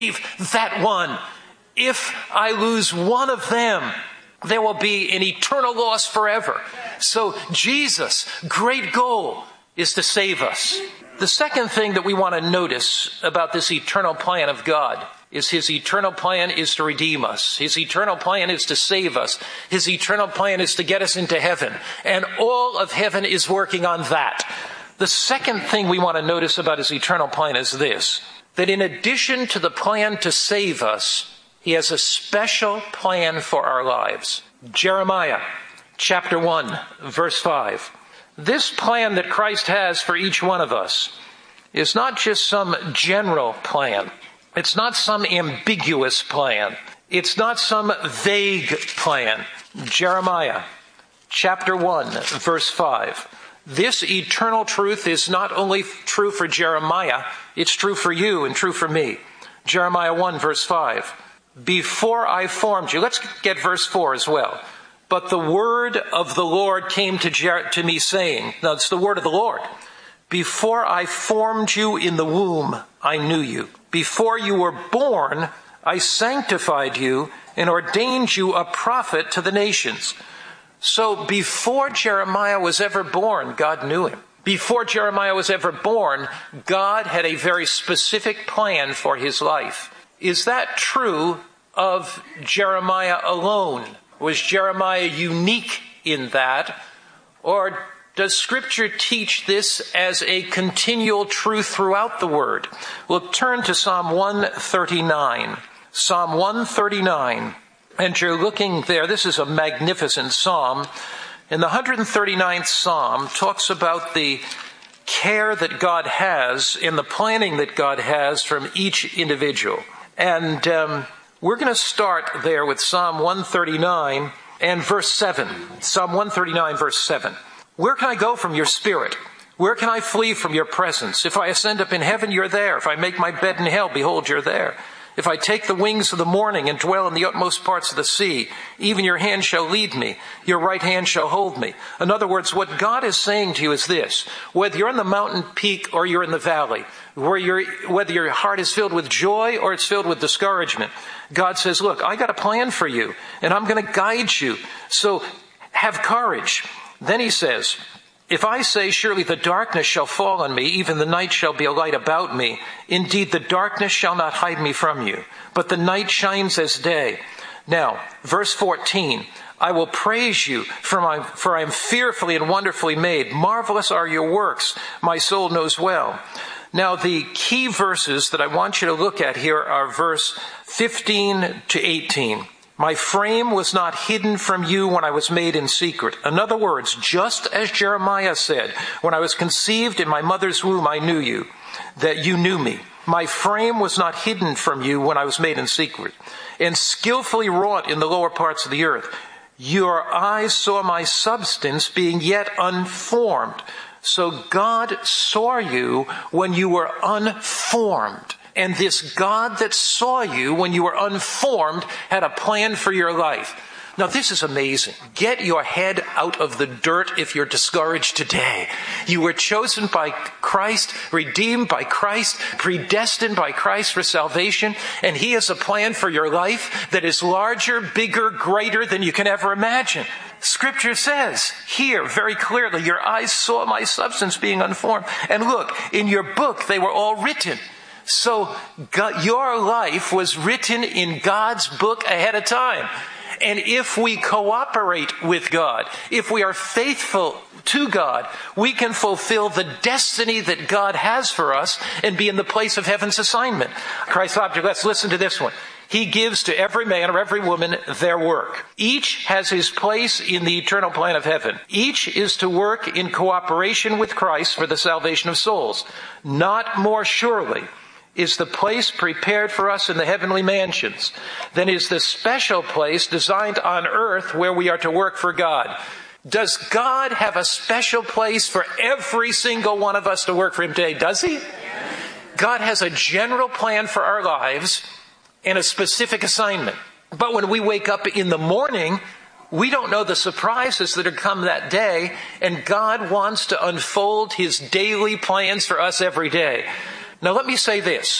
that one. If I lose one of them, there will be an eternal loss forever. So Jesus' great goal is to save us. The second thing that we want to notice about this eternal plan of God is his eternal plan is to redeem us. His eternal plan is to save us. His eternal plan is to get us into heaven. And all of heaven is working on that. The second thing we want to notice about his eternal plan is this, that in addition to the plan to save us, he has a special plan for our lives. Jeremiah chapter 1, verse 5. This plan that Christ has for each one of us is not just some general plan. It's not some ambiguous plan. It's not some vague plan. Jeremiah chapter 1, verse 5. This eternal truth is not only true for Jeremiah, it's true for you and true for me. Jeremiah 1, verse 5. Before I formed you. Let's get verse 4 as well. But the word of the Lord came to me saying, now it's the word of the Lord. Before I formed you in the womb, I knew you. Before you were born, I sanctified you and ordained you a prophet to the nations. So before Jeremiah was ever born, God knew him. Before Jeremiah was ever born, God had a very specific plan for his life. Is that true of Jeremiah alone? Was Jeremiah unique in that? Or does Scripture teach this as a continual truth throughout the Word? We'll turn to Psalm 139. Psalm 139. And you're looking there. This is a magnificent psalm. And the 139th Psalm talks about the care that God has and the planning that God has from each individual. And we're going to start there with Psalm 139 and verse 7. Psalm 139, verse 7. Where can I go from your spirit? Where can I flee from your presence? If I ascend up in heaven, you're there. If I make my bed in hell, behold, you're there. If I take the wings of the morning and dwell in the utmost parts of the sea, even your hand shall lead me, your right hand shall hold me. In other words, what God is saying to you is this: whether you're on the mountain peak or you're in the valley, whether your heart is filled with joy or it's filled with discouragement, God says, look, I got a plan for you and I'm going to guide you. So have courage. Then he says, if I say, surely the darkness shall fall on me, even the night shall be a light about me. Indeed, the darkness shall not hide me from you, but the night shines as day. Now, verse 14, I will praise you, for I am fearfully and wonderfully made. Marvelous are your works, my soul knows well. Now, the key verses that I want you to look at here are verse 15 to 18. My frame was not hidden from you when I was made in secret. In other words, just as Jeremiah said, when I was conceived in my mother's womb, I knew you, that you knew me. My frame was not hidden from you when I was made in secret, and skillfully wrought in the lower parts of the earth. Your eyes saw my substance being yet unformed. So God saw you when you were unformed. And this God that saw you when you were unformed had a plan for your life. Now, this is amazing. Get your head out of the dirt if you're discouraged today. You were chosen by Christ, redeemed by Christ, predestined by Christ for salvation, and he has a plan for your life that is larger, bigger, greater than you can ever imagine. Scripture says here very clearly, your eyes saw my substance being unformed. And look, in your book, they were all written. So God, your life was written in God's book ahead of time. And if we cooperate with God, if we are faithful to God, we can fulfill the destiny that God has for us and be in the place of heaven's assignment. Christ's object, let's listen to this one. He gives to every man or every woman their work. Each has his place in the eternal plan of heaven. Each is to work in cooperation with Christ for the salvation of souls. Not more surely is the place prepared for us in the heavenly mansions than is the special place designed on earth where we are to work for God. Does God have a special place for every single one of us to work for him today? Does he? God has a general plan for our lives and a specific assignment. But when we wake up in the morning, we don't know the surprises that are come that day, and God wants to unfold his daily plans for us every day. Now let me say this.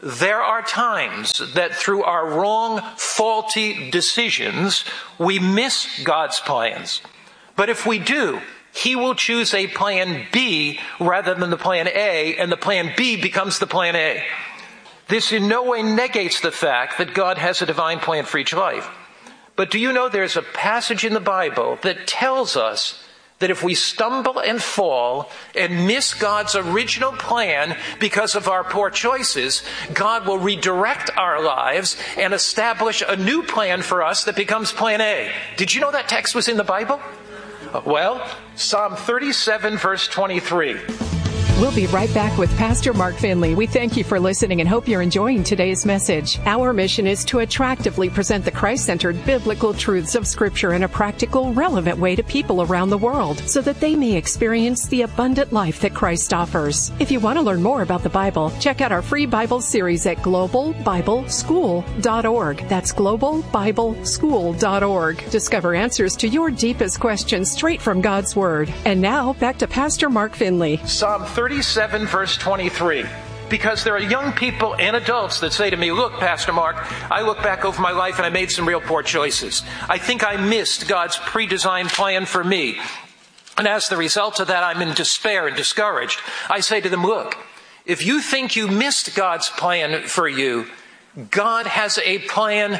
there are times that through our wrong, faulty decisions, we miss God's plans. But if we do, He will choose a plan B rather than the plan A, and the plan B becomes the plan A. This in no way negates the fact that God has a divine plan for each life. But do you know there's a passage in the Bible that tells us that if we stumble and fall and miss God's original plan because of our poor choices, God will redirect our lives and establish a new plan for us that becomes plan A. Did you know that text was in the Bible? Well, Psalm 37, verse 23. We'll be right back with Pastor Mark Finley. We thank you for listening and hope you're enjoying today's message. Our mission is to attractively present the Christ-centered biblical truths of Scripture in a practical, relevant way to people around the world so that they may experience the abundant life that Christ offers. If you want to learn more about the Bible, check out our free Bible series at globalbibleschool.org. That's globalbibleschool.org. Discover answers to your deepest questions straight from God's Word. And now, back to Pastor Mark Finley. Psalm 37, verse 23. Because there are young people and adults that say to me, look, Pastor Mark, I look back over my life and I made some real poor choices. I think I missed God's pre-designed plan for me. And as the result of that, I'm in despair and discouraged. I say to them, look, if you think you missed God's plan for you, God has a plan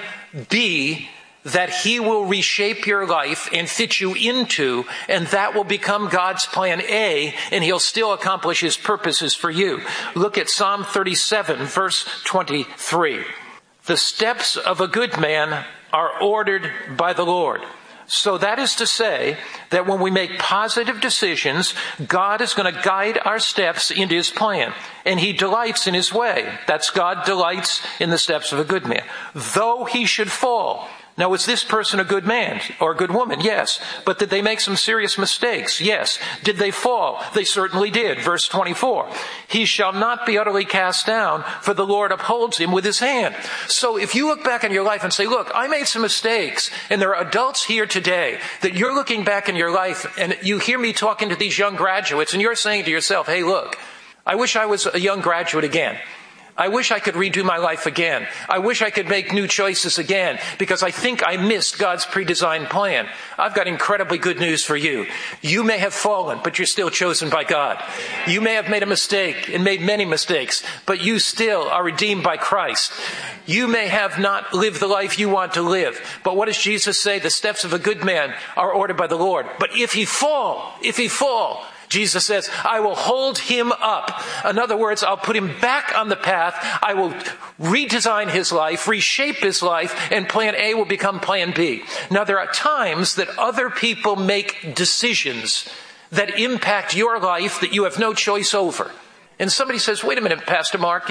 B that He will reshape your life and fit you into, and that will become God's plan A, and He'll still accomplish His purposes for you. Look at Psalm 37, verse 23. The steps of a good man are ordered by the Lord. So that is to say that when we make positive decisions, God is going to guide our steps into His plan. And He delights in His way. That's God delights in the steps of a good man. Though he should fall. Now, was this person a good man or a good woman? Yes. But did they make some serious mistakes? Yes. Did they fall? They certainly did. Verse 24. He shall not be utterly cast down, for the Lord upholds him with His hand. So if you look back in your life and say, look, I made some mistakes, and there are adults here today that you're looking back in your life and you hear me talking to these young graduates and you're saying to yourself, hey, look, I wish I was a young graduate again. I wish I could redo my life again. I wish I could make new choices again because I think I missed God's pre-designed plan. I've got incredibly good news for you. You may have fallen, but you're still chosen by God. You may have made a mistake and made many mistakes, but you still are redeemed by Christ. You may have not lived the life you want to live, but what does Jesus say? The steps of a good man are ordered by the Lord. But if he fall, Jesus says, I will hold him up. In other words, I'll put him back on the path. I will redesign his life, reshape his life, and plan A will become plan B. Now, there are times that other people make decisions that impact your life that you have no choice over. And somebody says, wait a minute, Pastor Mark,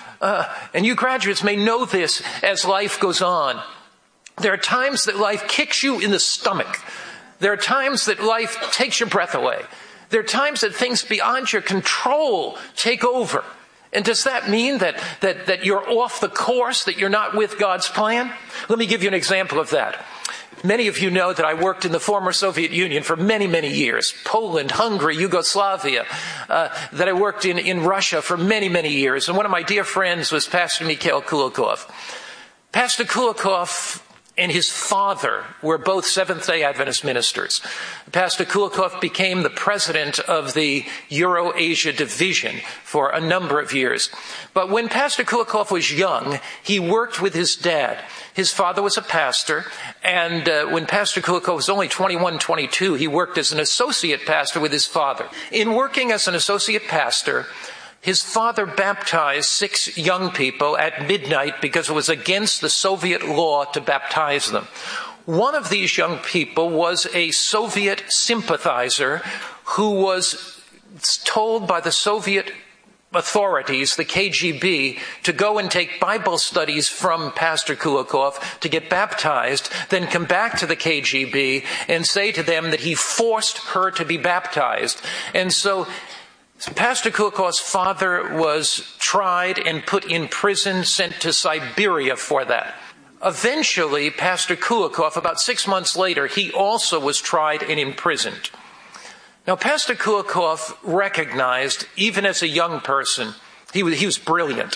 and you graduates may know this as life goes on. There are times that life kicks you in the stomach. There are times that life takes your breath away. There are times that things beyond your control take over. And does that mean that you're off the course, that you're not with God's plan? Let me give you an example of that. Many of you know that I worked in the former Soviet Union for many, many years. Poland, Hungary, Yugoslavia. That I worked in Russia for many, many years. And one of my dear friends was Pastor Mikhail Kulikov. Pastor Kulikov and his father were both Seventh-day Adventist ministers. Pastor Kulikov became the president of the Euro-Asia division for a number of years. But when Pastor Kulikov was young, he worked with his dad. His father was a pastor, and when Pastor Kulikov was only 21, 22, he worked as an associate pastor with his father. In working as an associate pastor, his father baptized 6 young people at midnight because it was against the Soviet law to baptize them. One of these young people was a Soviet sympathizer who was told by the Soviet authorities, the KGB, to go and take Bible studies from Pastor Kulikov to get baptized, then come back to the KGB and say to them that he forced her to be baptized. And so Pastor Kulikov's father was tried and put in prison, sent to Siberia for that. Eventually, Pastor Kulikov, about 6 months later, he also was tried and imprisoned. Now, Pastor Kulikov recognized, even as a young person, he was brilliant.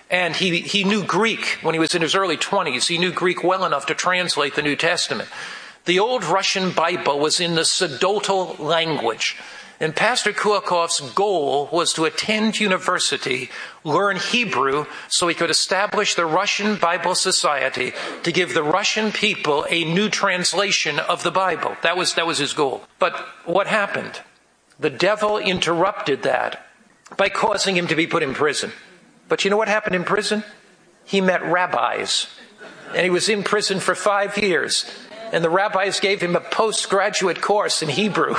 And he knew Greek when he was in his early 20s. He knew Greek well enough to translate the New Testament. The old Russian Bible was in the Sudotl language. And Pastor Kulikov's goal was to attend university, learn Hebrew, so he could establish the Russian Bible Society to give the Russian people a new translation of the Bible. That was his goal. But what happened? The devil interrupted that by causing him to be put in prison. But you know what happened in prison? He met rabbis. And he was in prison for 5 years. And the rabbis gave him a postgraduate course in Hebrew.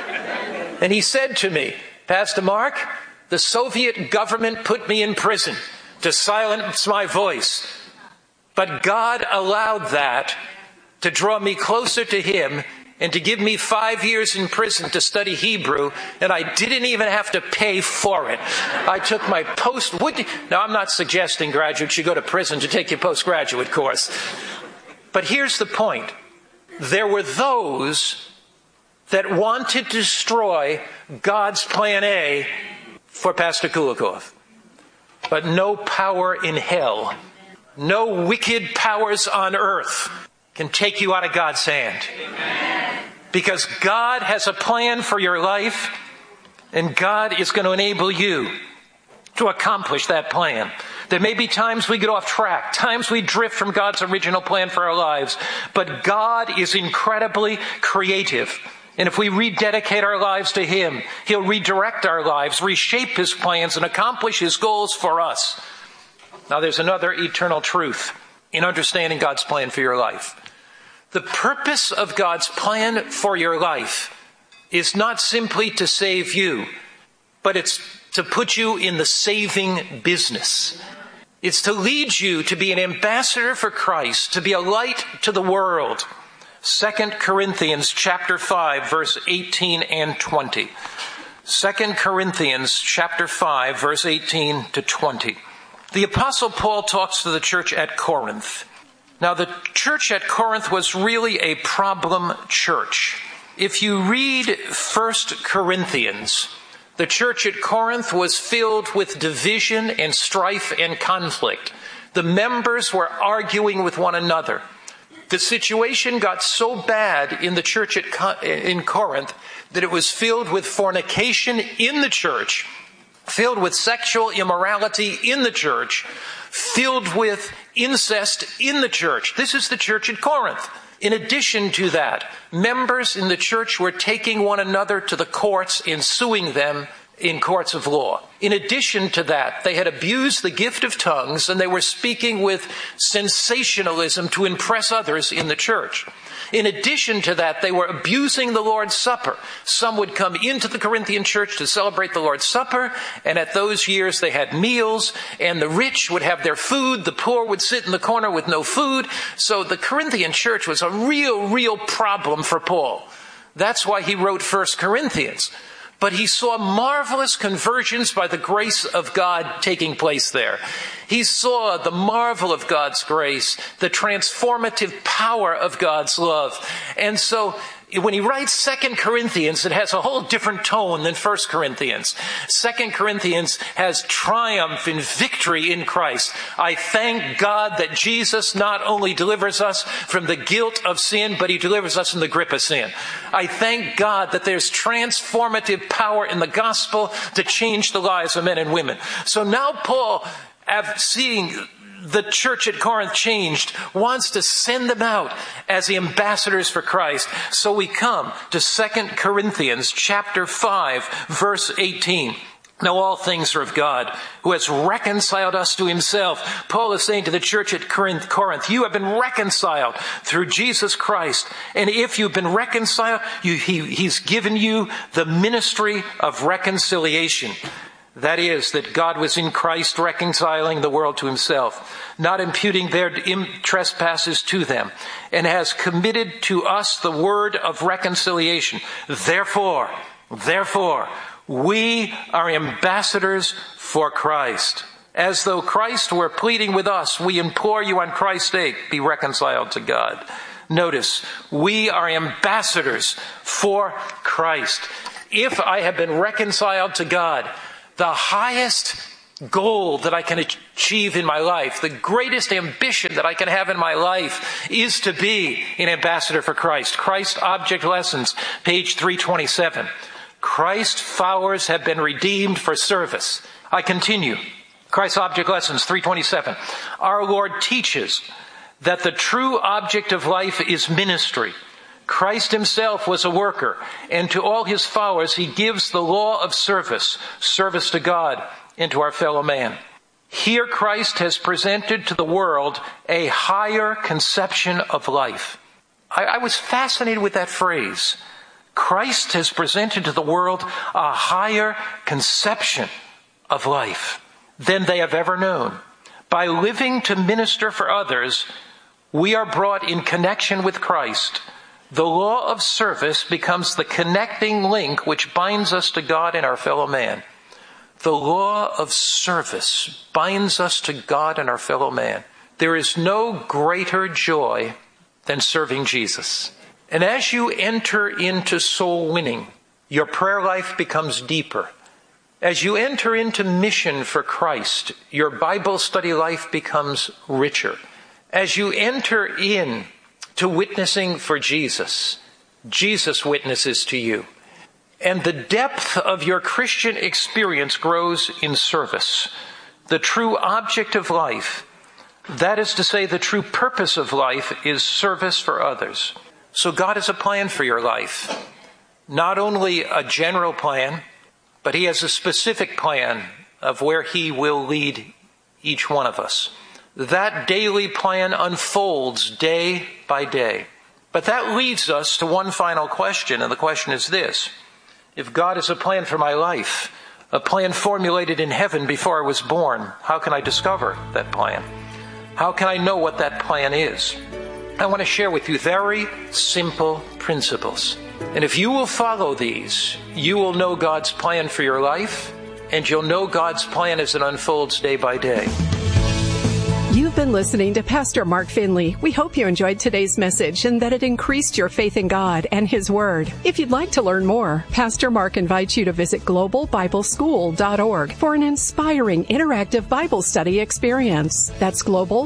And he said to me, Pastor Mark, the Soviet government put me in prison to silence my voice. But God allowed that to draw me closer to Him and to give me 5 years in prison to study Hebrew, and I didn't even have to pay for it. I took my Now, I'm not suggesting graduates should go to prison to take your postgraduate course. But here's the point. There were those that wanted to destroy God's plan A for Pastor Kulikov. But no power in hell, no wicked powers on earth can take you out of God's hand. Amen. Because God has a plan for your life, and God is going to enable you to accomplish that plan. There may be times we get off track, times we drift from God's original plan for our lives, but God is incredibly creative. And if we rededicate our lives to Him, He'll redirect our lives, reshape His plans, and accomplish His goals for us. Now, there's another eternal truth in understanding God's plan for your life. The purpose of God's plan for your life is not simply to save you, but it's to put you in the saving business. It's to lead you to be an ambassador for Christ, to be a light to the world. 2 Corinthians chapter 5, verse 18 and 20. 2 Corinthians chapter 5, verse 18 to 20. The Apostle Paul talks to the church at Corinth. Now, the church at Corinth was really a problem church. If you read 1 Corinthians, the church at Corinth was filled with division and strife and conflict. The members were arguing with one another. The situation got so bad in the church in Corinth that it was filled with fornication in the church, filled with sexual immorality in the church, filled with incest in the church. This is the church at Corinth. In addition to that, members in the church were taking one another to the courts and suing them in courts of law. In addition to that, they had abused the gift of tongues, and they were speaking with sensationalism to impress others in the church. In addition to that, they were abusing the Lord's Supper. Some would come into the Corinthian church to celebrate the Lord's Supper, and at those years they had meals, and the rich would have their food, the poor would sit in the corner with no food. So the Corinthian church was a real problem for Paul. That's why he wrote 1 Corinthians. But he saw marvelous conversions by the grace of God taking place there. He saw the marvel of God's grace, the transformative power of God's love. And so when he writes 2 Corinthians, it has a whole different tone than 1 Corinthians. 2 Corinthians has triumph and victory in Christ. I thank God that Jesus not only delivers us from the guilt of sin, but He delivers us from the grip of sin. I thank God that there's transformative power in the gospel to change the lives of men and women. So now Paul, seeing the church at Corinth changed, wants to send them out as ambassadors for Christ. So we come to 2 Corinthians chapter 5, verse 18. Now all things are of God, who has reconciled us to Himself. Paul is saying to the church at Corinth, you have been reconciled through Jesus Christ. And if you've been reconciled, He's given you the ministry of reconciliation. That is, that God was in Christ reconciling the world to Himself, not imputing their trespasses to them, and has committed to us the word of reconciliation. Therefore, we are ambassadors for Christ. As though Christ were pleading with us, we implore you on Christ's sake, be reconciled to God. Notice, we are ambassadors for Christ. If I have been reconciled to God, the highest goal that I can achieve in my life, the greatest ambition that I can have in my life is to be an ambassador for Christ. Christ Object Lessons, page 327. Christ followers have been redeemed for service. I continue. Christ Object Lessons, 327. Our Lord teaches that the true object of life is ministry. Christ himself was a worker, and to all his followers he gives the law of service to God and to our fellow man. Here Christ has presented to the world a higher conception of life. I was fascinated with that phrase. Christ has presented to the world a higher conception of life than they have ever known. By living to minister for others, we are brought in connection with Christ. The law of service becomes the connecting link which binds us to God and our fellow man. The law of service binds us to God and our fellow man. There is no greater joy than serving Jesus. And as you enter into soul winning, your prayer life becomes deeper. As you enter into mission for Christ, your Bible study life becomes richer. As you enter in to witnessing for Jesus, Jesus witnesses to you. And the depth of your Christian experience grows in service. The true object of life, that is to say, the true purpose of life, is service for others. So God has a plan for your life. Not only a general plan, but he has a specific plan of where he will lead each one of us. That daily plan unfolds day by day. But that leads us to one final question, and the question is this. If God has a plan for my life, a plan formulated in heaven before I was born, how can I discover that plan? How can I know what that plan is? I want to share with you very simple principles. And if you will follow these, you will know God's plan for your life, and you'll know God's plan as it unfolds day by day. You've been listening to Pastor Mark Finley. We hope you enjoyed today's message and that it increased your faith in God and His Word. If you'd like to learn more, Pastor Mark invites you to visit globalbibleschool.org for an inspiring interactive Bible study experience. That's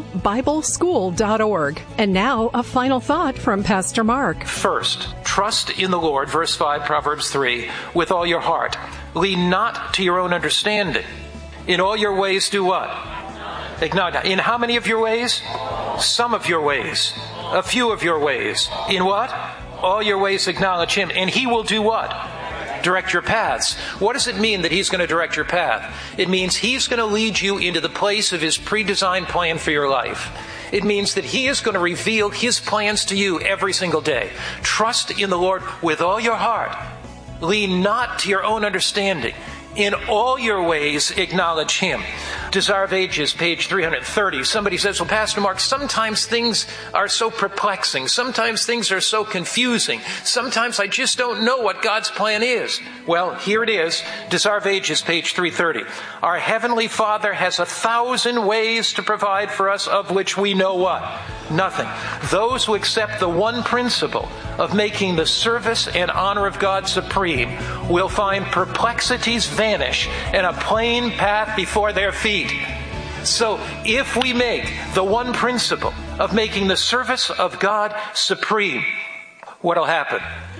globalbibleschool.org. And now, a final thought from Pastor Mark. First, trust in the Lord, verse 5, Proverbs 3, with all your heart. Lean not to your own understanding. In all your ways do what? Acknowledge. In how many of your ways? Some of your ways. A few of your ways. In what? All your ways acknowledge Him. And He will do what? Direct your paths. What does it mean that He's going to direct your path? It means He's going to lead you into the place of His pre-designed plan for your life. It means that He is going to reveal His plans to you every single day. Trust in the Lord with all your heart. Lean not to your own understanding. In all your ways, acknowledge Him. Desire of Ages, page 330. Somebody says, well, Pastor Mark, sometimes things are so perplexing. Sometimes things are so confusing. Sometimes I just don't know what God's plan is. Well, here it is. Desire of Ages, page 330. Our Heavenly Father has 1,000 ways to provide for us, of which we know what? Nothing. Those who accept the one principle of making the service and honor of God supreme will find perplexities vanish and a plain path before their feet. So if we make the one principle of making the service of God supreme, what will happen?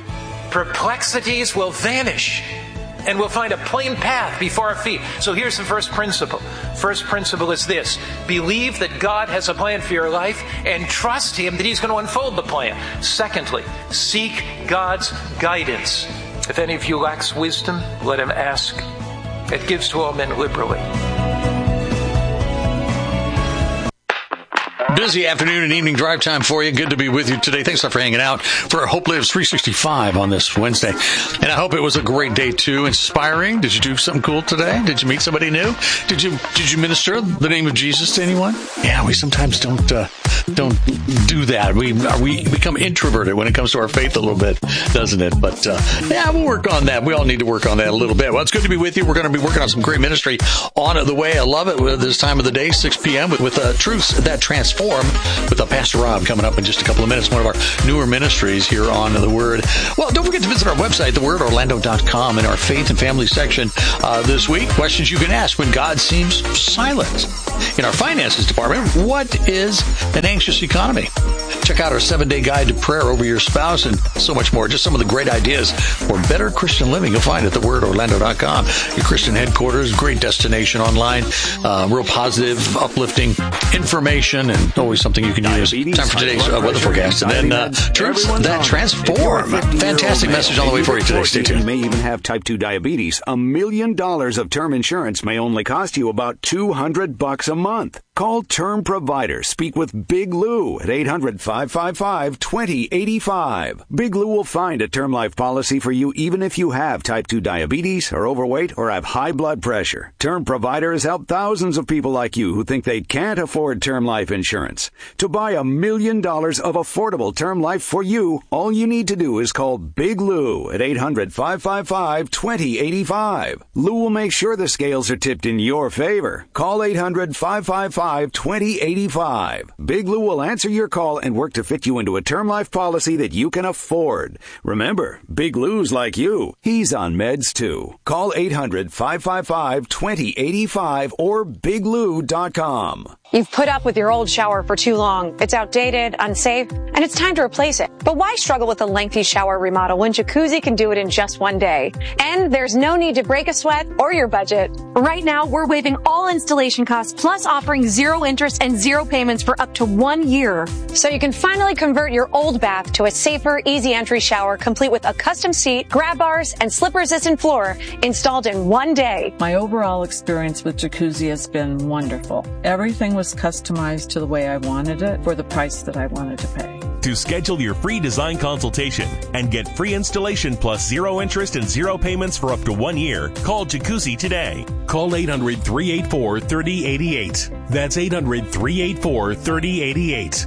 Perplexities will vanish and we'll find a plain path before our feet. So here's the first principle. First principle is this. Believe that God has a plan for your life and trust Him that He's going to unfold the plan. Secondly, seek God's guidance. If any of you lacks wisdom, let him ask. It gives to all men liberally. Busy afternoon and evening drive time for you. Good to be with you today. Thanks for hanging out for Hope Lives 365 on this Wednesday. And I hope it was a great day too. Inspiring. Did you do something cool today? Did you meet somebody new? Did you minister the name of Jesus to anyone? Yeah, we sometimes don't do that. We become introverted when it comes to our faith a little bit, doesn't it? But yeah, we'll work on that. We all need to work on that a little bit. Well, it's good to be with you. We're going to be working on some great ministry on the way. I love it. This time of the day, 6 p.m. with truths that transform. Transform with Pastor Rob coming up in just a couple of minutes, one of our newer ministries here on The Word. Well, don't forget to visit our website, thewordorlando.com, in our faith and family section this week. Questions you can ask when God seems silent. In our finances department, what is an anxious economy? Check out our 7-day guide to prayer over your spouse and so much more. Just some of the great ideas for better Christian living you'll find at thewordorlando.com. Your Christian headquarters, great destination online, real positive, uplifting information, and always something you can use. Time for today's weather forecast. And then Truths That Transform. Fantastic message on the way for you today. Stay tuned. You may even have type 2 diabetes. $1 million of term insurance may only cost you about $200 a month. Call Term Provider. Speak with Big Lou at 800-555-2085. Big Lou will find a term life policy for you even if you have type 2 diabetes, are overweight, or have high blood pressure. Term Provider has helped thousands of people like you who think they can't afford term life insurance. To buy $1 million of affordable term life for you, all you need to do is call Big Lou at 800-555-2085. Lou will make sure the scales are tipped in your favor. Call 800-555-2085. Big Lou will answer your call and work to fit you into a term life policy that you can afford. Remember, Big Lou's like you. He's on meds too. Call 800-555-2085 or biglou.com. You've put up with your old shower for too long. It's outdated, unsafe, and it's time to replace it. But why struggle with a lengthy shower remodel when Jacuzzi can do it in just one day? And there's no need to break a sweat or your budget. Right now, we're waiving all installation costs, plus offering 0 interest and 0 payments for up to 1 year. So you can finally convert your old bath to a safer, easy entry shower, complete with a custom seat, grab bars, and slip-resistant floor installed in 1 day. My overall experience with Jacuzzi has been wonderful. Everything was customized to the way I wanted it for the price that I wanted to pay. To schedule your free design consultation and get free installation plus 0 interest and 0 payments for up to 1 year, call Jacuzzi today. Call 800-384-3088. That's 800-384-3088.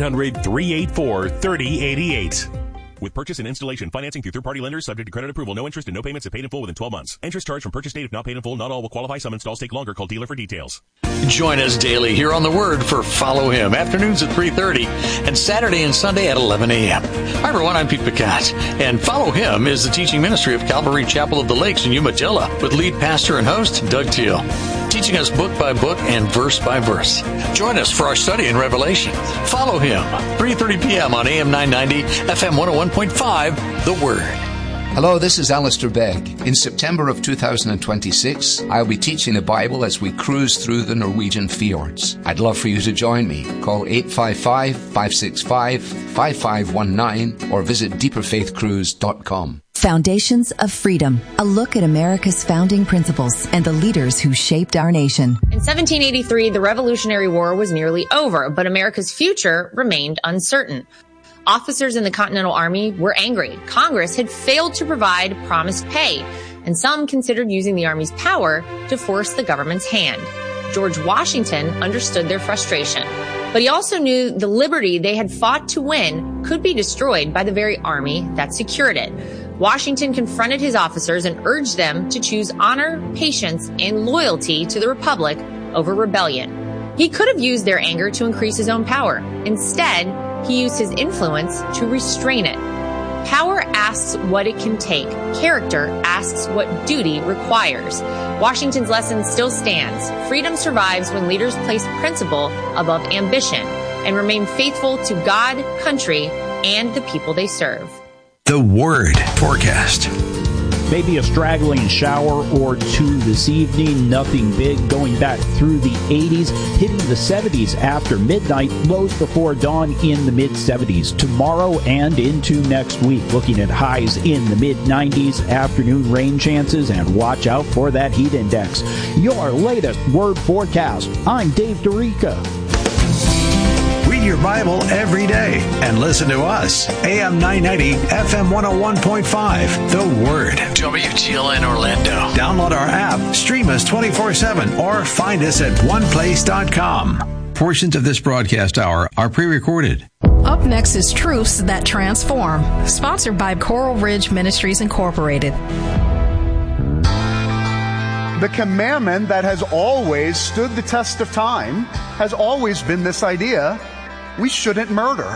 800-384-3088. With purchase and installation financing through third-party lenders subject to credit approval. No interest and no payments if paid in full within 12 months. Interest charged from purchase date if not paid in full. Not all will qualify. Some installs take longer. Call dealer for details. Join us daily here on The Word for Follow Him. Afternoons at 3:30 and Saturday and Sunday at 11 a.m. Hi, everyone. I'm Pete Picat. And Follow Him is the teaching ministry of Calvary Chapel of the Lakes in Umatilla with lead pastor and host Doug Teal, teaching us book by book and verse by verse. Join us for our study in Revelation. Follow Him, 3:30 p.m. on AM 990, FM 101.5, The Word. Hello, this is Alistair Begg. In September of 2026, I'll be teaching the Bible as we cruise through the Norwegian fjords. I'd love for you to join me. Call 855-565-5519 or visit deeperfaithcruise.com. Foundations of Freedom, a look at America's founding principles and the leaders who shaped our nation. In 1783, the Revolutionary War was nearly over, but America's future remained uncertain. Officers in the Continental Army were angry. Congress had failed to provide promised pay, and some considered using the Army's power to force the government's hand. George Washington understood their frustration, but he also knew the liberty they had fought to win could be destroyed by the very army that secured it. Washington confronted his officers and urged them to choose honor, patience, and loyalty to the Republic over rebellion. He could have used their anger to increase his own power. Instead, he used his influence to restrain it. Power asks what it can take. Character asks what duty requires. Washington's lesson still stands. Freedom survives when leaders place principle above ambition and remain faithful to God, country, and the people they serve. The Word Forecast. Maybe a straggling shower or two this evening. Nothing big. Going back through the 80s, hitting the 70s after midnight. Lows before dawn in the mid-70s. Tomorrow and into next week. Looking at highs in the mid-90s. Afternoon rain chances, and watch out for that heat index. Your latest Word Forecast. I'm Dave Dorica. Read your Bible every day and listen to us. AM 990, FM 101.5, The Word. WTLN Orlando. Download our app, stream us 24/7, or find us at oneplace.com. Portions of this broadcast hour are pre-recorded. Up next is Truths That Transform, sponsored by Coral Ridge Ministries Incorporated. The commandment that has always stood the test of time has always been this idea we shouldn't murder.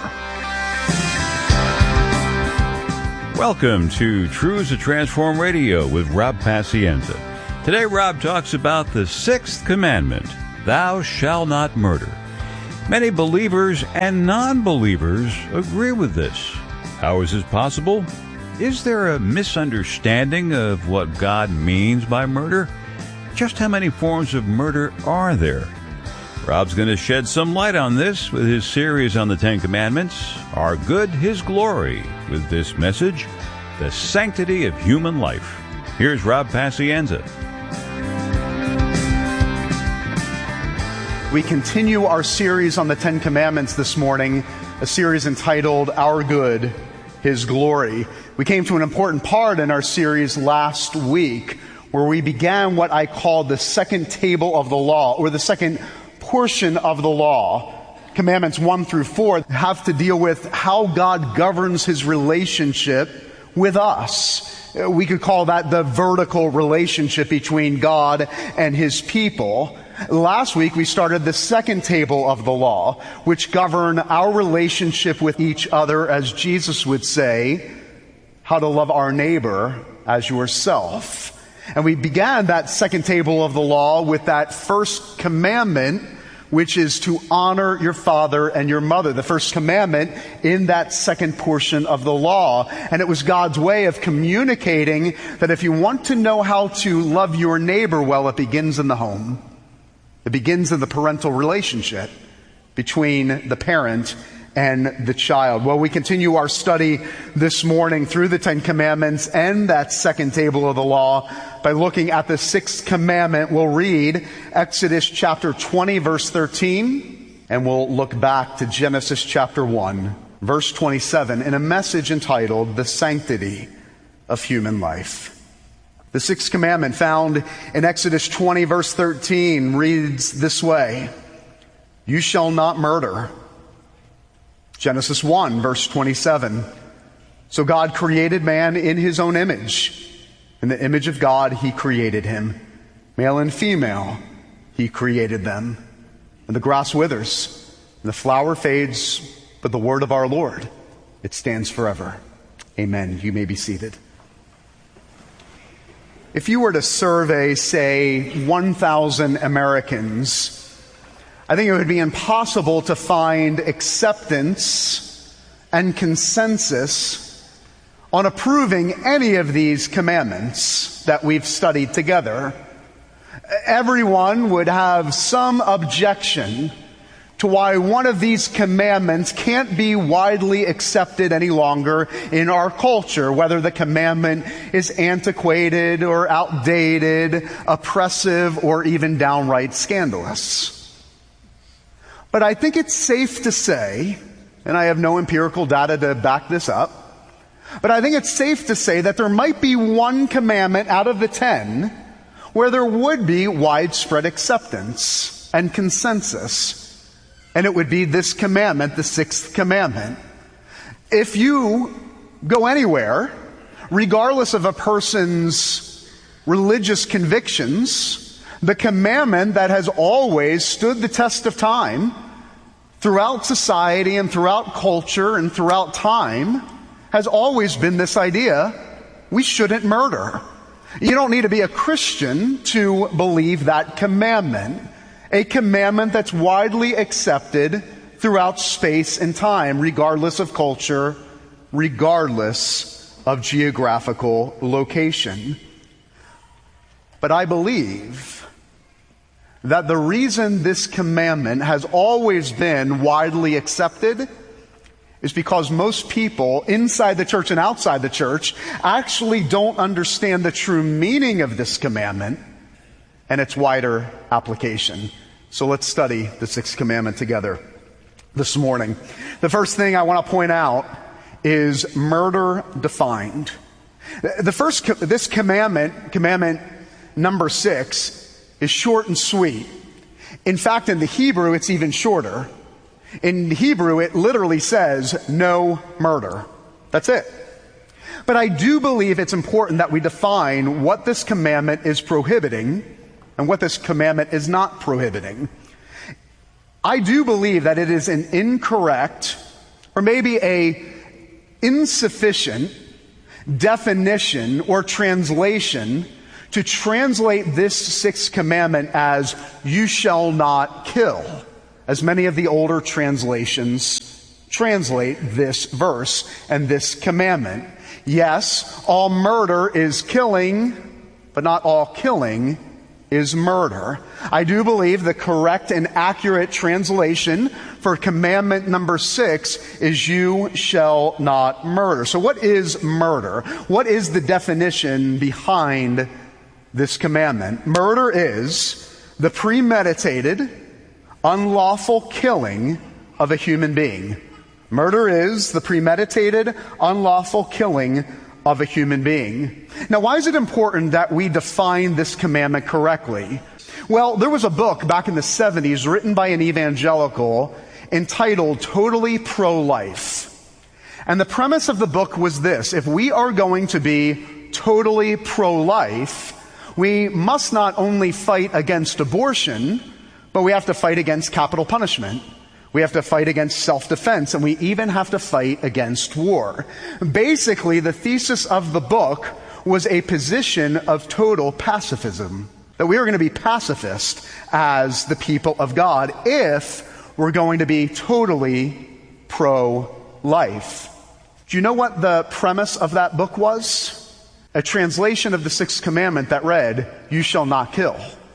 Welcome to Truths to Transform Radio with Rob Pacienza. Today, Rob talks about the sixth commandment, thou shalt not murder. Many believers and non-believers agree with this. How is this possible? Is there a misunderstanding of what God means by murder? Just how many forms of murder are there? Rob's going to shed some light on this with his series on the Ten Commandments, Our Good, His Glory, with this message, The Sanctity of Human Life. Here's Rob Pacienza. We continue our series on the Ten Commandments this morning, a series entitled Our Good, His Glory. We came to an important part in our series last week where we began what I call the second table of the law, or the second portion of the law. Commandments 1 through 4 have to deal with how God governs his relationship with us. We could call that the vertical relationship between God and his people. Last week we started the second table of the law, which govern our relationship with each other, as Jesus would say, how to love our neighbor as yourself. And we began that second table of the law with that first commandment, which is to honor your father and your mother. The first commandment in that second portion of the law. And it was God's way of communicating that if you want to know how to love your neighbor well, it begins in the home. It begins in the parental relationship between the parent and the child. Well, we continue our study this morning through the Ten Commandments and that second table of the law by looking at the sixth commandment. We'll read Exodus chapter 20, verse 13, and we'll look back to Genesis chapter 1, verse 27, in a message entitled, The Sanctity of Human Life. The sixth commandment found in Exodus 20, verse 13, reads this way, You shall not murder. Genesis 1, verse 27. So God created man in his own image. In the image of God, he created him. Male and female, he created them. And the grass withers, and the flower fades, but the word of our Lord, it stands forever. Amen. You may be seated. If you were to survey, say, 1,000 Americans, I think it would be impossible to find acceptance and consensus on approving any of these commandments that we've studied together. Everyone would have some objection to why one of these commandments can't be widely accepted any longer in our culture, whether the commandment is antiquated or outdated, oppressive, or even downright scandalous. But I think it's safe to say, and I have no empirical data to back this up, but I think it's safe to say that there might be one commandment out of the 10 where there would be widespread acceptance and consensus. And it would be this commandment, the sixth commandment. If you go anywhere, regardless of a person's religious convictions, the commandment that has always stood the test of time throughout society and throughout culture and throughout time has always been this idea, we shouldn't murder. You don't need to be a Christian to believe that commandment. A commandment that's widely accepted throughout space and time, regardless of culture, regardless of geographical location. But I believe that the reason this commandment has always been widely accepted is because most people inside the church and outside the church actually don't understand the true meaning of this commandment and its wider application. So let's study the sixth commandment together this morning. The first thing I want to point out is murder defined. This commandment number 6, is short and sweet. In fact, in the Hebrew, it's even shorter. In Hebrew, it literally says, no murder. That's it. But I do believe it's important that we define what this commandment is prohibiting and what this commandment is not prohibiting. I do believe that it is an incorrect, or maybe a insufficient definition or translation to translate this sixth commandment as "you shall not kill," as many of the older translations translate this verse and this commandment. Yes, all murder is killing, but not all killing is murder. I do believe the correct and accurate translation for commandment number 6 is "you shall not murder." So what is murder? What is the definition behind this commandment? Murder is the premeditated, unlawful killing of a human being. Murder is the premeditated, unlawful killing of a human being. Now, why is it important that we define this commandment correctly? Well, there was a book back in the 70s written by an evangelical entitled Totally Pro-Life. And the premise of the book was this: if we are going to be totally pro-life, we must not only fight against abortion, but we have to fight against capital punishment. We have to fight against self-defense, and we even have to fight against war. Basically, the thesis of the book was a position of total pacifism, that we are going to be pacifist as the people of God if we're going to be totally pro-life. Do you know what the premise of that book was? A translation of the sixth commandment that read, "You shall not kill,"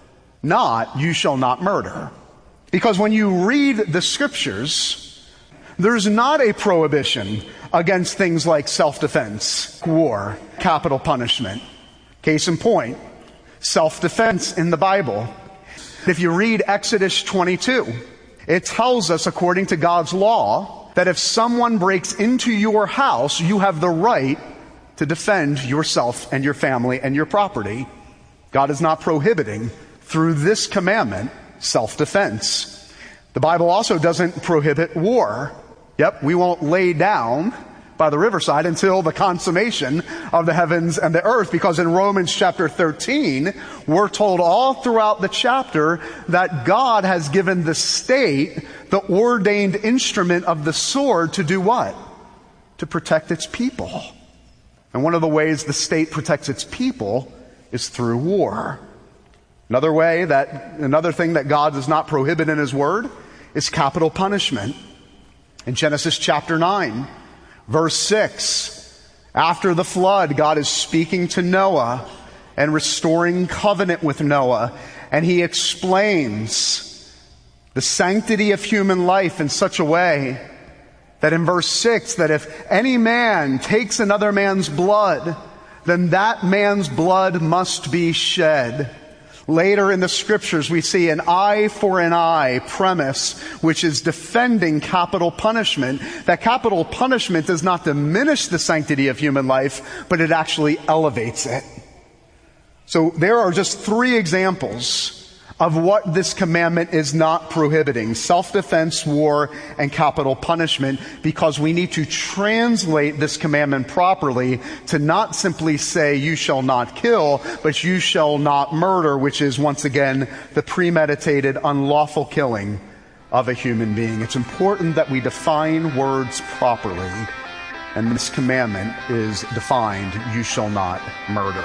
not "you shall not murder." Because when you read the scriptures, there's not a prohibition against things like self-defense, war, capital punishment. Case in point, self-defense in the Bible. If you read Exodus 22, it tells us, according to God's law, that if someone breaks into your house, you have the right to defend yourself and your family and your property. God is not prohibiting, through this commandment, self-defense. The Bible also doesn't prohibit war. Yep, we won't lay down by the riverside until the consummation of the heavens and the earth, because in Romans chapter 13, we're told all throughout the chapter that God has given the state the ordained instrument of the sword to do what? To protect its people. And one of the ways the state protects its people is through war. Another thing that God does not prohibit in His Word is capital punishment. In Genesis chapter 9, verse 6, after the flood, God is speaking to Noah and restoring covenant with Noah, and He explains the sanctity of human life in such a way that in verse 6, that if any man takes another man's blood, then that man's blood must be shed. Later in the scriptures, we see an eye for an eye premise, which is defending capital punishment. That capital punishment does not diminish the sanctity of human life, but it actually elevates it. So there are just 3 examples of what this commandment is not prohibiting: self-defense, war, and capital punishment, because we need to translate this commandment properly to not simply say "you shall not kill," but "you shall not murder," which is once again the premeditated, unlawful killing of a human being. It's important that we define words properly, and this commandment is defined: "you shall not murder."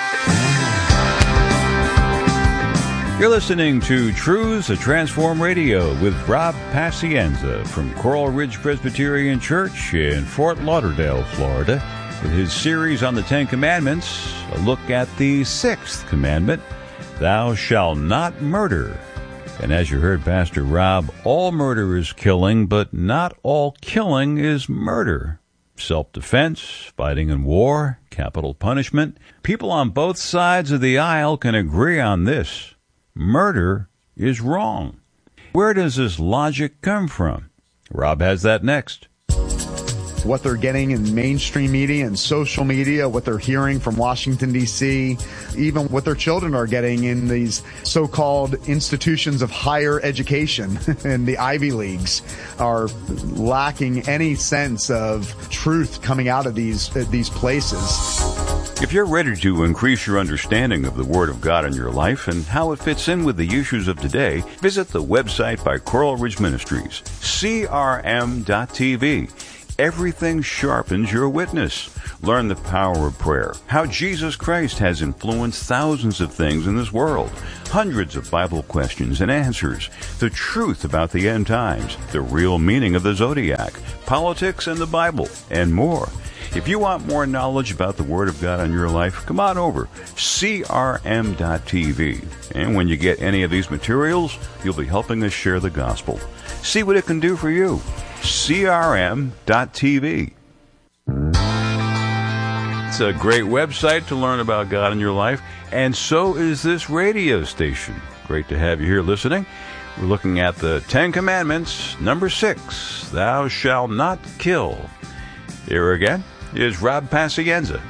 You're listening to Truths That Transform Radio with Rob Pacienza from Coral Ridge Presbyterian Church in Fort Lauderdale, Florida, with his series on the 10 Commandments, a look at the 6th commandment, "Thou shalt not murder." And as you heard Pastor Rob, all murder is killing, but not all killing is murder. Self-defense, fighting in war, capital punishment. People on both sides of the aisle can agree on this: murder is wrong. Where does this logic come from? Rob has that next. What they're getting in mainstream media and social media, what they're hearing from Washington, D.C., even what their children are getting in these so-called institutions of higher education and the Ivy Leagues, are lacking any sense of truth coming out of these places. If you're ready to increase your understanding of the Word of God in your life and how it fits in with the issues of today, visit the website by Coral Ridge Ministries, crm.tv. Everything sharpens your witness. Learn the power of prayer, how Jesus Christ has influenced thousands of things in this world, hundreds of Bible questions and answers, the truth about the end times, the real meaning of the zodiac, politics and the Bible, and more. If you want more knowledge about the Word of God in your life, come on over, crm.tv. And when you get any of these materials, you'll be helping us share the gospel. See what it can do for you. crm.tv. It's a great website to learn about God in your life, and so is this radio station. Great to have you here listening. We're looking at the Ten Commandments, number 6, Thou shalt not kill. Here again is Rob Pacienza.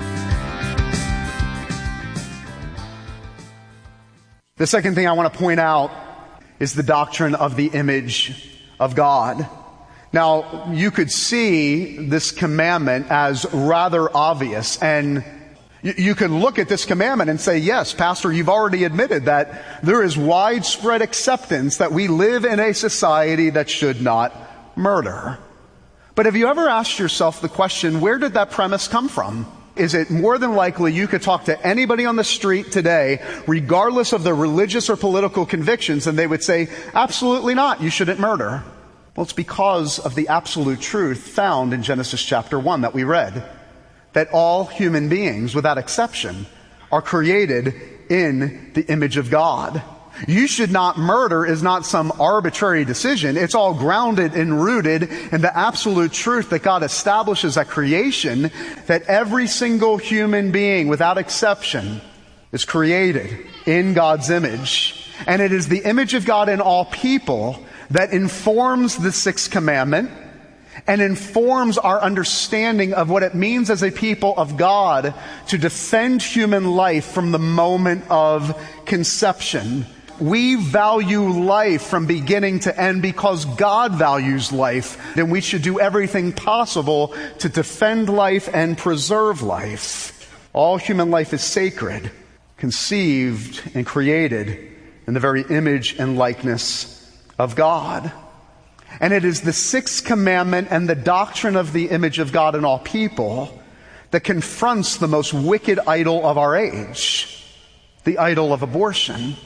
The second thing I want to point out is the doctrine of the image of God. Now, you could see this commandment as rather obvious, and you could look at this commandment and say, yes, Pastor, you've already admitted that there is widespread acceptance that we live in a society that should not murder. But have you ever asked yourself the question, where did that premise come from? Is it more than likely you could talk to anybody on the street today, regardless of their religious or political convictions, and they would say, absolutely not, you shouldn't murder. Well, it's because of the absolute truth found in Genesis chapter 1 that we read, that all human beings, without exception, are created in the image of God. You should not murder is not some arbitrary decision. It's all grounded and rooted in the absolute truth that God establishes at creation, that every single human being, without exception, is created in God's image. And it is the image of God in all people that informs the sixth commandment and informs our understanding of what it means as a people of God to defend human life from the moment of conception. We value life from beginning to end because God values life, and we should do everything possible to defend life and preserve life. All human life is sacred, conceived and created in the very image and likeness of God. And it is the sixth commandment and the doctrine of the image of God in all people that confronts the most wicked idol of our age, the idol of abortion.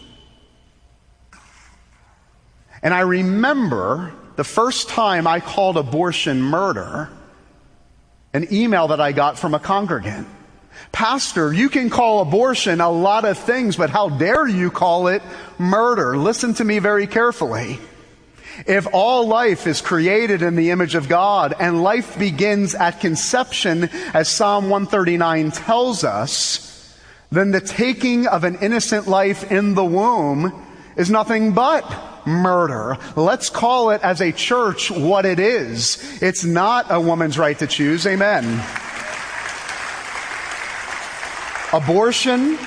And I remember the first time I called abortion murder, an email that I got from a congregant. Pastor, you can call abortion a lot of things, but how dare you call it murder? Listen to me very carefully. If all life is created in the image of God and life begins at conception, as Psalm 139 tells us, then the taking of an innocent life in the womb is nothing but murder. Let's call it as a church what it is. It's not a woman's right to choose. Amen. Abortion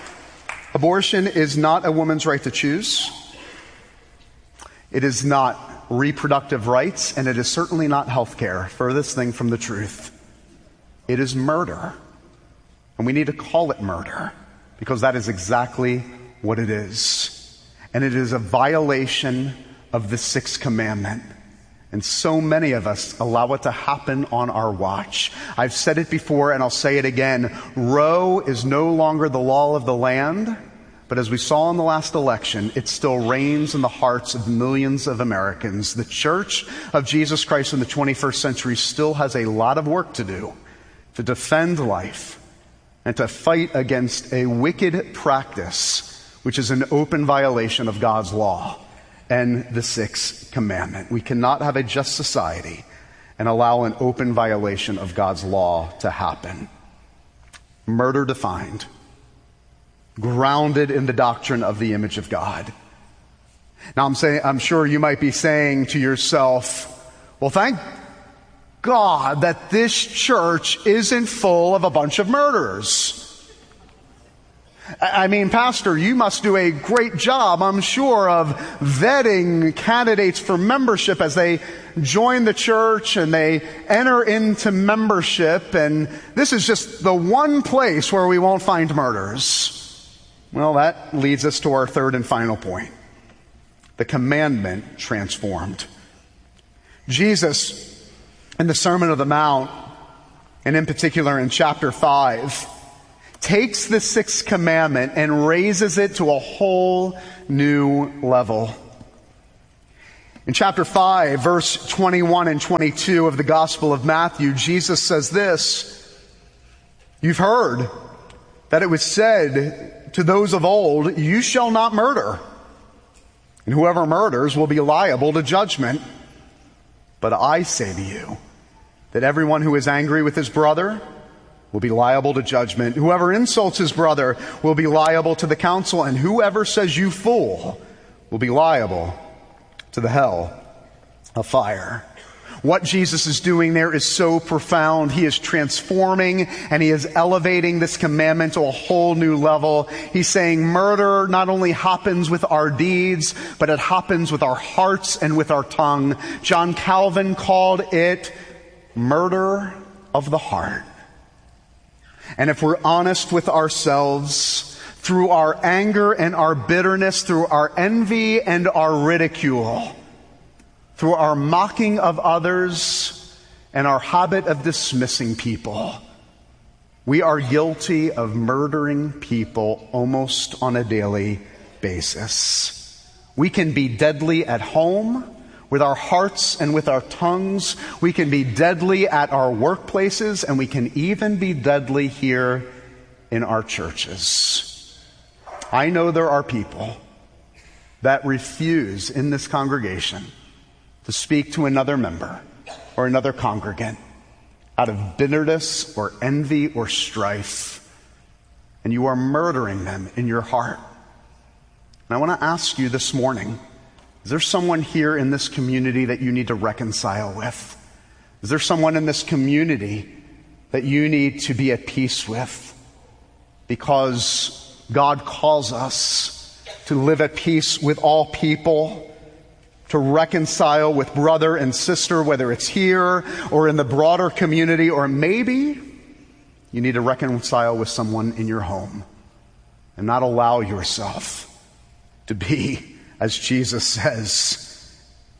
is not a woman's right to choose. It is not reproductive rights, and it is certainly not health care. Furthest thing from the truth. It is murder. And we need to call it murder because that is exactly what it is. And it is a violation of the sixth commandment. And so many of us allow it to happen on our watch. I've said it before and I'll say it again. Roe is no longer the law of the land, but as we saw in the last election, it still reigns in the hearts of millions of Americans. The Church of Jesus Christ in the 21st century still has a lot of work to do to defend life and to fight against a wicked practice which is an open violation of God's law and the sixth commandment. We cannot have a just society and allow an open violation of God's law to happen. Murder defined, grounded in the doctrine of the image of God. Now I'm sure you might be saying to yourself, well, thank God that this church isn't full of a bunch of murderers. I mean, Pastor, you must do a great job, I'm sure, of vetting candidates for membership as they join the church and they enter into membership, and this is just the one place where we won't find murders. Well, that leads us to our third and final point. The commandment transformed. Jesus, in the Sermon on the Mount, and in particular in chapter 5, takes the sixth commandment and raises it to a whole new level. In chapter 5, verse 21 and 22 of the Gospel of Matthew, Jesus says this, "You've heard that it was said to those of old, 'You shall not murder,' and whoever murders will be liable to judgment. But I say to you that everyone who is angry with his brother will be liable to judgment. Whoever insults his brother will be liable to the council, and whoever says 'you fool' will be liable to the hell of fire." What Jesus is doing there is so profound. He is transforming and he is elevating this commandment to a whole new level. He's saying murder not only happens with our deeds, but it happens with our hearts and with our tongue. John Calvin called it murder of the heart. And if we're honest with ourselves, through our anger and our bitterness, through our envy and our ridicule, through our mocking of others and our habit of dismissing people, we are guilty of murdering people almost on a daily basis. We can be deadly at home with our hearts and with our tongues. We can be deadly at our workplaces, and we can even be deadly here in our churches. I know there are people that refuse in this congregation to speak to another member or another congregant out of bitterness or envy or strife, and you are murdering them in your heart. And I want to ask you this morning, is there someone here in this community that you need to reconcile with? Is there someone in this community that you need to be at peace with? Because God calls us to live at peace with all people, to reconcile with brother and sister, whether it's here or in the broader community, or maybe you need to reconcile with someone in your home and not allow yourself to be, as Jesus says,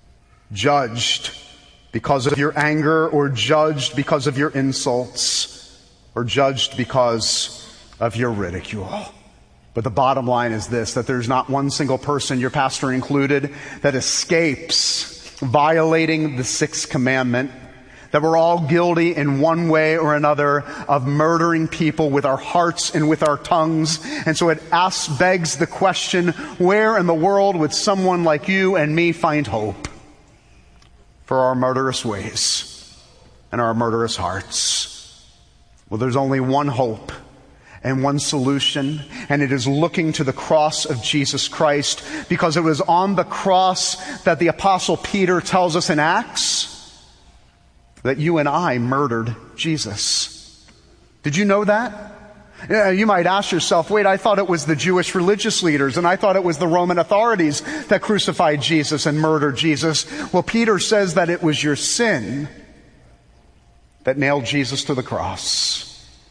judged because of your anger, or judged because of your insults, or judged because of your ridicule. But the bottom line is this, that there's not one single person, your pastor included, that escapes violating the sixth commandment, that we're all guilty in one way or another of murdering people with our hearts and with our tongues. And so it begs the question, where in the world would someone like you and me find hope for our murderous ways and our murderous hearts? Well, there's only one hope and one solution, and it is looking to the cross of Jesus Christ, because it was on the cross that the Apostle Peter tells us in Acts that you and I murdered Jesus. Did you know that? You might ask yourself, wait, I thought it was the Jewish religious leaders, and I thought it was the Roman authorities that crucified Jesus and murdered Jesus. Well, Peter says that it was your sin that nailed Jesus to the cross.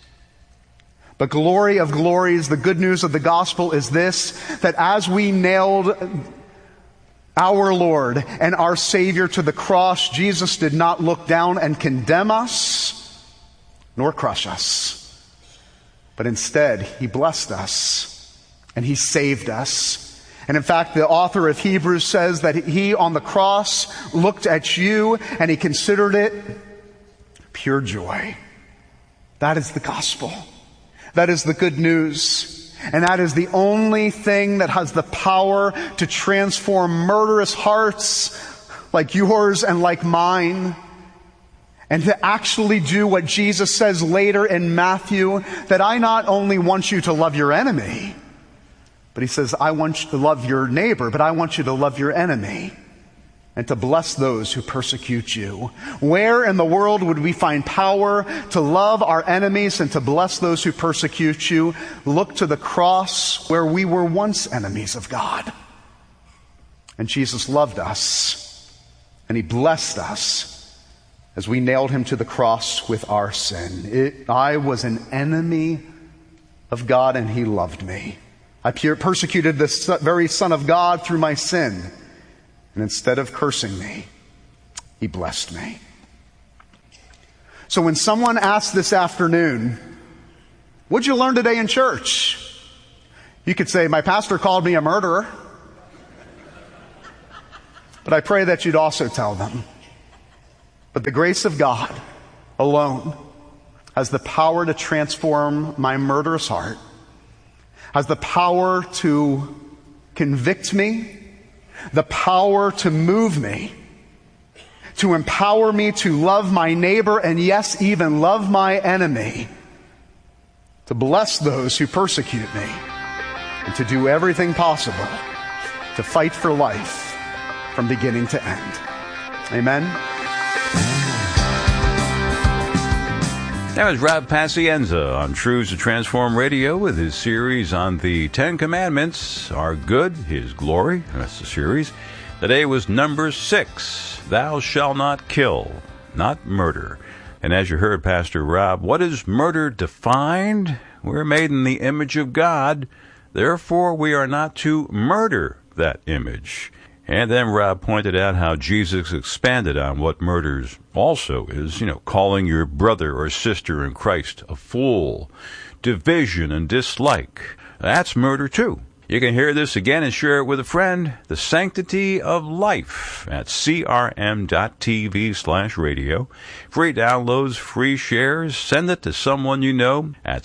But glory of glories, the good news of the gospel is this, that as we nailed our Lord and our Savior to the cross, Jesus did not look down and condemn us, nor crush us. But instead, He blessed us, and He saved us. And in fact, the author of Hebrews says that He on the cross looked at you, and He considered it pure joy. That is the gospel. That is the good news. And that is the only thing that has the power to transform murderous hearts like yours and like mine, and to actually do what Jesus says later in Matthew, that I not only want you to love your enemy, but He says, I want you to love your neighbor, but I want you to love your enemy. and to bless those who persecute you. Where in the world would we find power to love our enemies and to bless those who persecute you? Look to the cross where we were once enemies of God. And Jesus loved us, and he blessed us as we nailed him to the cross with our sin. I was an enemy of God, and he loved me. I persecuted the very Son of God through my sin. And instead of cursing me, he blessed me. So when someone asks this afternoon, what'd you learn today in church? You could say, my pastor called me a murderer. But I pray that you'd also tell them, but the grace of God alone has the power to transform my murderous heart, has the power to convict me, the power to move me, to empower me to love my neighbor, and yes, even love my enemy, to bless those who persecute me, and to do everything possible to fight for life from beginning to end. Amen. That was Rob Pacienza on Truths to Transform Radio with his series on the Ten Commandments are good, his glory. That's the series. Today was number 6, thou shalt not kill, not murder. And as you heard Pastor Rob, what is murder defined? We're made in the image of God. Therefore, we are not to murder that image. And then Rob pointed out how Jesus expanded on what murders also is, calling your brother or sister in Christ a fool, division and dislike. That's murder too. You can hear this again and share it with a friend. The Sanctity of Life at crm.tv/radio. Free downloads, free shares. Send it to someone you know at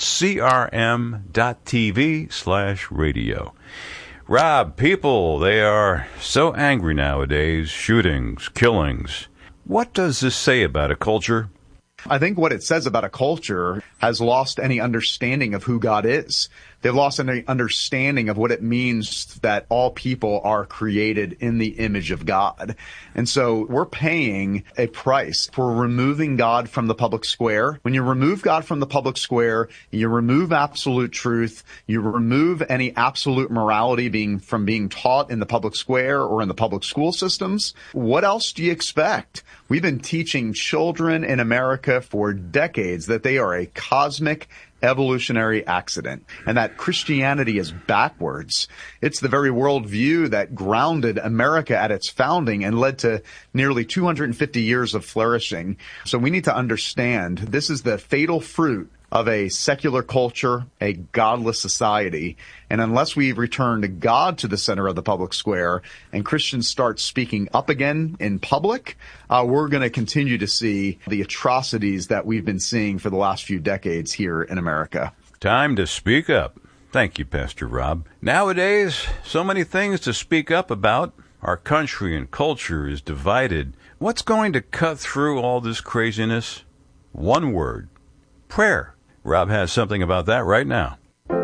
crm.tv/radio. Rob, people, they are so angry nowadays. Shootings, killings. What does this say about a culture? I think what it says about a culture has lost any understanding of who God is. They've lost any understanding of what it means that all people are created in the image of God. And so we're paying a price for removing God from the public square. When you remove God from the public square, you remove absolute truth, you remove any absolute morality being taught in the public square or in the public school systems. What else do you expect? We've been teaching children in America for decades that they are a cosmic evolutionary accident and that Christianity is backwards. It's the very worldview that grounded America at its founding and led to nearly 250 years of flourishing. So we need to understand this is the fatal fruit of a secular culture, a godless society. And unless we return God to the center of the public square and Christians start speaking up again in public, we're going to continue to see the atrocities that we've been seeing for the last few decades here in America. Time to speak up. Thank you, Pastor Rob. Nowadays, so many things to speak up about. Our country and culture is divided. What's going to cut through all this craziness? One word: prayer. Rob has something about that right now.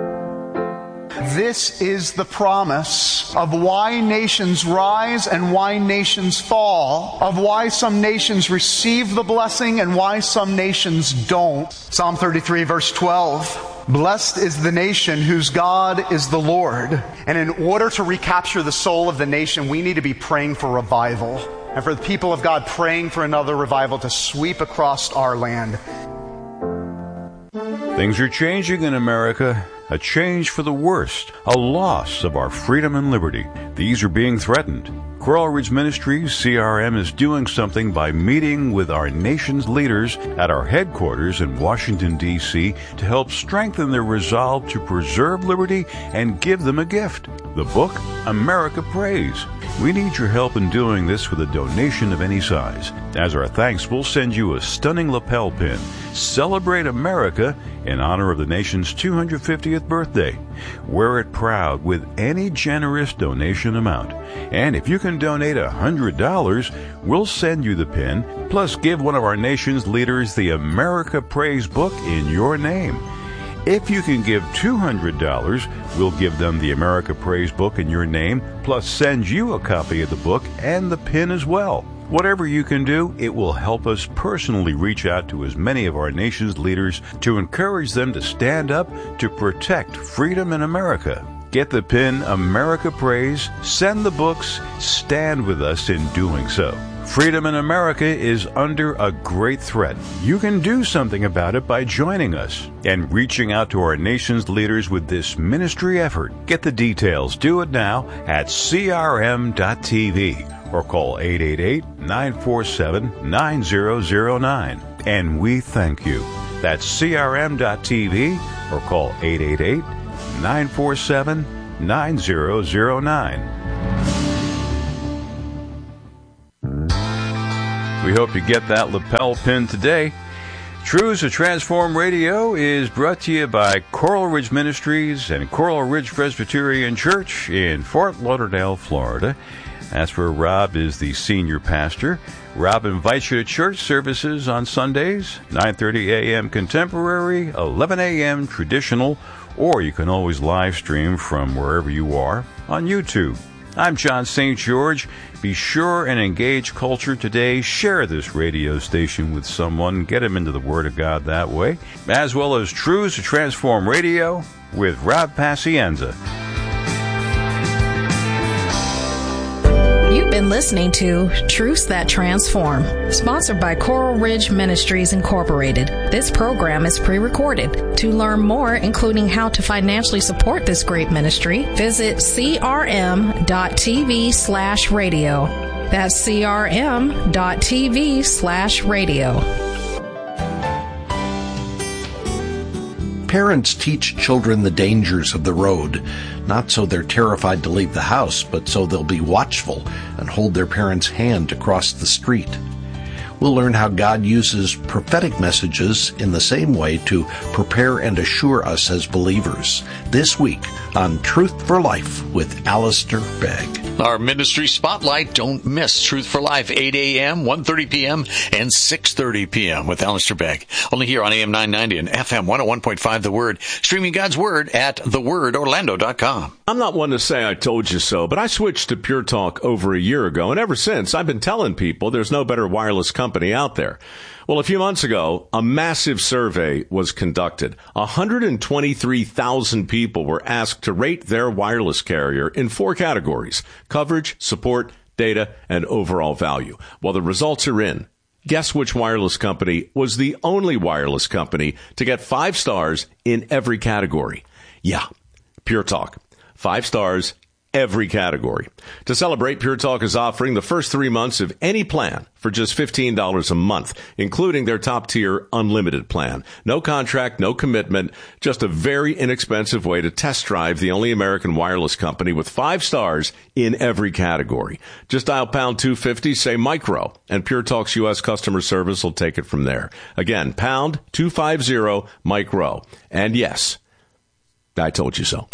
This is the promise of why nations rise and why nations fall, of why some nations receive the blessing and why some nations don't. Psalm 33, verse 12. Blessed is the nation whose God is the Lord. And in order to recapture the soul of the nation, we need to be praying for revival. And for the people of God, praying for another revival to sweep across our land. Things are changing in America. A change for the worst. A loss of our freedom and liberty. These are being threatened. Coral Ridge Ministries, CRM, is doing something by meeting with our nation's leaders at our headquarters in Washington, D.C. to help strengthen their resolve to preserve liberty and give them a gift. The book, America Prays. We need your help in doing this with a donation of any size. As our thanks, we'll send you a stunning lapel pin. Celebrate America in honor of the nation's 250th birthday. Wear it proud with any generous donation amount. And if you can donate $100, we'll send you the pin, plus give one of our nation's leaders the America Prays book in your name. If you can give $200, we'll give them the America Praise book in your name, plus send you a copy of the book and the pin as well. Whatever you can do, it will help us personally reach out to as many of our nation's leaders to encourage them to stand up to protect freedom in America. Get the pin America Praise, send the books, stand with us in doing so. Freedom in America is under a great threat. You can do something about it by joining us and reaching out to our nation's leaders with this ministry effort. Get the details. Do it now at crm.tv or call 888-947-9009. And we thank you. That's crm.tv or call 888-947-9009. We hope you get that lapel pin today. Truths to Transform Radio is brought to you by Coral Ridge Ministries and Coral Ridge Presbyterian Church in Fort Lauderdale, Florida. That's where Rob is the senior pastor. Rob invites you to church services on Sundays, 9:30 a.m. contemporary, 11 a.m. traditional, or you can always live stream from wherever you are on YouTube. I'm John St. George. Be sure and engage culture today. Share this radio station with someone. Get them into the Word of God that way. As well as Truths to Transform Radio with Rob Pacienza. You've been listening to Truths That Transform, sponsored by Coral Ridge Ministries Incorporated. This program is pre-recorded. To learn more, including how to financially support this great ministry, visit crm.tv/radio. That's crm.tv/radio. Parents teach children the dangers of the road, not so they're terrified to leave the house, but so they'll be watchful and hold their parents' hand to cross the street. We'll learn how God uses prophetic messages in the same way to prepare and assure us as believers. This week on Truth for Life with Alistair Begg. Our ministry spotlight, don't miss Truth for Life, 8 a.m., 1:30 p.m., and 6:30 p.m. with Alistair Begg. Only here on AM 990 and FM 101.5 The Word. Streaming God's Word at thewordorlando.com. I'm not one to say I told you so, but I switched to Pure Talk over a year ago, and ever since, I've been telling people there's no better wireless company out there. Well, a few months ago, a massive survey was conducted. 123,000 people were asked to rate their wireless carrier in 4 categories: coverage, support, data, and overall value. Well, the results are in. Guess which wireless company was the only wireless company to get 5 stars in every category? Yeah, Pure Talk. 5 stars, every category. To celebrate, Pure Talk is offering the first 3 months of any plan for just $15 a month, including their top-tier unlimited plan. No contract, no commitment, just a very inexpensive way to test drive the only American wireless company with 5 stars in every category. Just dial pound 250, say micro, and Pure Talk's U.S. customer service will take it from there. Again, pound 250 micro. And yes, I told you so.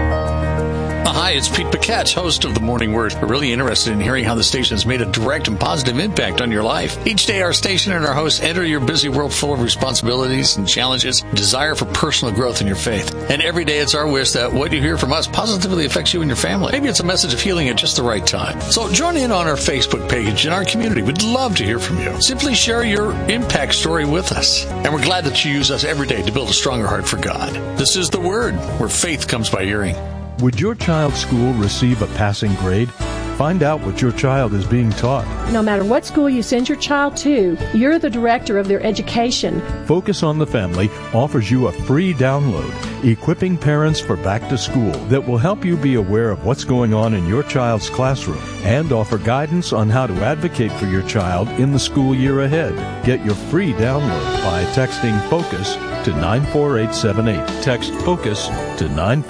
Hi, it's Pete Paquette, host of The Morning Word. We're really interested in hearing how the station has made a direct and positive impact on your life. Each day, our station and our hosts enter your busy world full of responsibilities and challenges, desire for personal growth in your faith. And every day, it's our wish that what you hear from us positively affects you and your family. Maybe it's a message of healing at just the right time. So join in on our Facebook page and our community. We'd love to hear from you. Simply share your impact story with us. And we're glad that you use us every day to build a stronger heart for God. This is The Word, where faith comes by hearing. Would your child's school receive a passing grade? Find out what your child is being taught. No matter what school you send your child to, you're the director of their education. Focus on the Family offers you a free download, Equipping Parents for Back to School, that will help you be aware of what's going on in your child's classroom and offer guidance on how to advocate for your child in the school year ahead. Get your free download by texting FOCUS to 94878. Text FOCUS to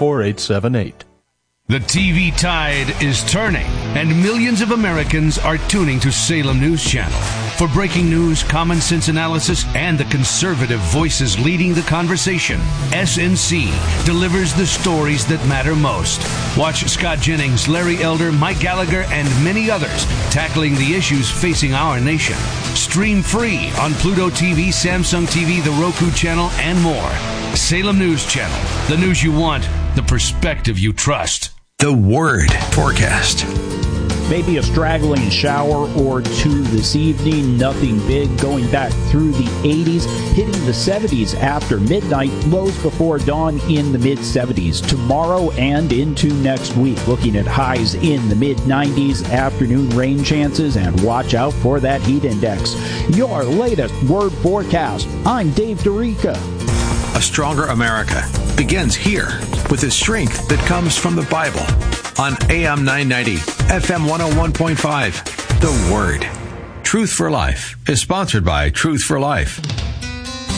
94878. The TV tide is turning, and millions of Americans are tuning to Salem News Channel. For breaking news, common sense analysis, and the conservative voices leading the conversation, SNC delivers the stories that matter most. Watch Scott Jennings, Larry Elder, Mike Gallagher, and many others tackling the issues facing our nation. Stream free on Pluto TV, Samsung TV, the Roku channel, and more. Salem News Channel. The news you want, the perspective you trust. The Word forecast. Maybe a straggling shower or two this evening. Nothing big. Going back through the 80s, hitting the 70s after midnight. Lows before dawn in the mid-70s. Tomorrow and into next week. Looking at highs in the mid-90s. Afternoon rain chances, and watch out for that heat index. Your latest Word forecast. I'm Dave Dorica. A stronger America begins here with the strength that comes from the Bible. On AM 990, FM 101.5, The Word. Truth for Life is sponsored by Truth for Life.